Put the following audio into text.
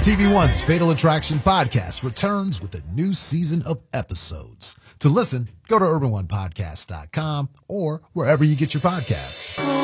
TV One's Fatal Attraction podcast returns with a new season of episodes. To listen, go to urbanonepodcast.com or wherever you get your podcasts.